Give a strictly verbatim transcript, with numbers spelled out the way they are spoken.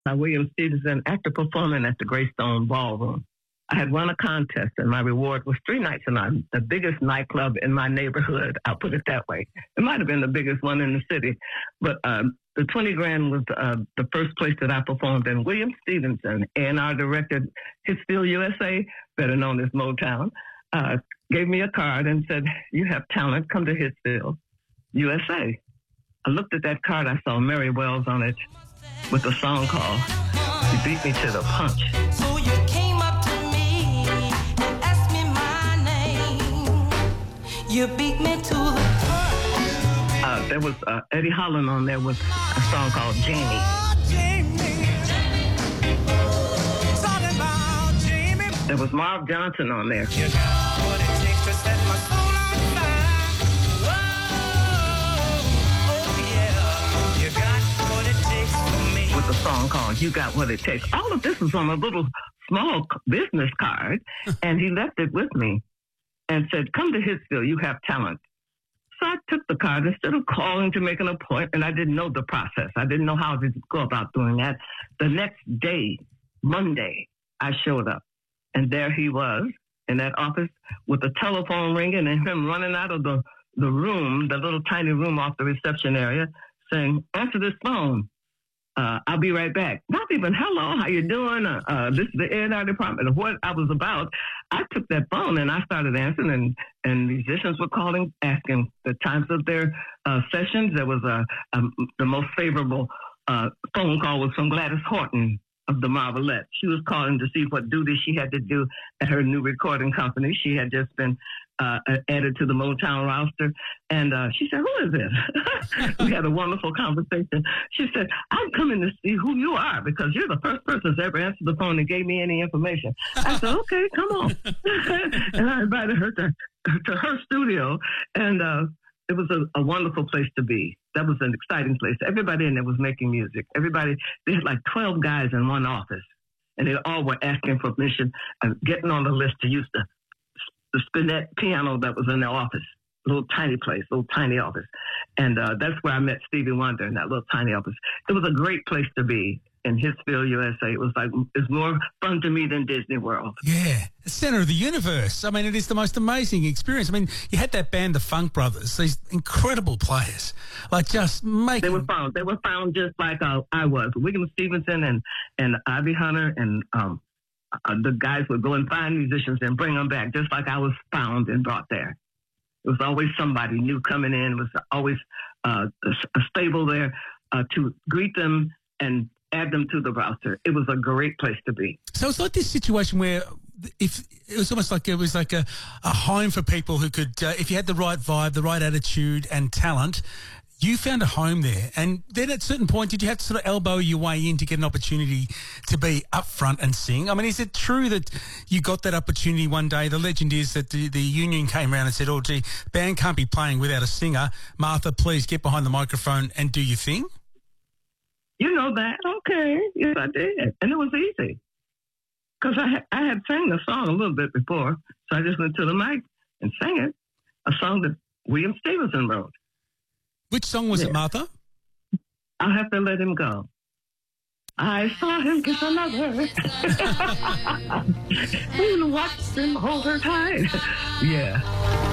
by William Stevenson after performing at the Greystone Ballroom. I had won a contest, and my reward was three nights in the biggest nightclub in my neighborhood. I'll put it that way. It might have been the biggest one in the city, but um, the twenty grand was uh, the first place that I performed. And William Stevenson, A and R director, Hitsville, U S A, better known as Motown, uh, gave me a card and said, "You have talent. Come to Hitsville, U S A." I looked at that card. I saw Mary Wells on it with a song called "You Beat Me to the Punch." So you came up to me and asked me my name. You beat me to the punch. Uh, there was uh, Eddie Holland on there with a song called Jamie. Oh, Jamie. Talking about Jamie. There was Marv Johnson on there. You got what it takes to set my soul on fire. Whoa, oh yeah. You got what it takes for me. With a song called You Got What It Takes. All of this was on a little small business card, and he left it with me and said, "Come to Hitsville, you have talent." So I took the card. Instead of calling to make an appointment, I didn't know the process. I didn't know how to go about doing that. The next day, Monday, I showed up, and there he was in that office with the telephone ringing and him running out of the, the room, the little tiny room off the reception area, saying, "Answer this phone. Uh, I'll be right back." Not even, "Hello, how you doing? Uh, uh, this is the A and R department," of what I was about. I took that phone and I started answering, and, and musicians were calling, asking the times of their uh, sessions. There was a, a the most favorable uh, phone call was from Gladys Horton of the Marvelettes. She was calling to see what duty she had to do at her new recording company. She had just been uh, added to the Motown roster. And uh, she said, "Who is this?" We had a wonderful conversation. She said, "I'm coming to see who you are because you're the first person that's ever answered the phone and gave me any information." I said, "Okay, come on." And I invited her to, to her studio. And uh, it was a, a wonderful place to be. That was an exciting place. Everybody in there was making music. Everybody, they had like twelve guys in one office. And they all were asking for permission and getting on the list to use the the spinet piano that was in the office, little tiny place, little tiny office. And uh, that's where I met Stevie Wonder in that little tiny office. It was a great place to be in Hitsville, U S A. It was like, it's more fun to me than Disney World. Yeah, the center of the universe. I mean, it is the most amazing experience. I mean, you had that band, the Funk Brothers, these incredible players, like just making... They were found. They were found just like uh, I was. William Stevenson and, and Ivy Hunter and... Um, Uh, the guys would go and find musicians and bring them back, just like I was found and brought there. It was always somebody new coming in. It was always uh, a, a stable there uh, to greet them and add them to the roster. It was a great place to be. So it's like this situation where if it was almost like it was like a, a home for people who could, uh, if you had the right vibe, the right attitude and talent, you found a home there. And then at a certain point, did you have to sort of elbow your way in to get an opportunity to be up front and sing? I mean, is it true that you got that opportunity one day? The legend is that the, the union came around and said, "Oh, gee, band can't be playing without a singer. Martha, please get behind the microphone and do your thing." You know that? Okay. Yes, I did. And it was easy. Because I, ha- I had sang the song a little bit before, so I just went to the mic and sang it, a song that William Stevenson wrote. Which song was yeah. it, Martha? "I'll Have to Let Him Go." I saw him kiss another. And watched him hold her tight. Yeah.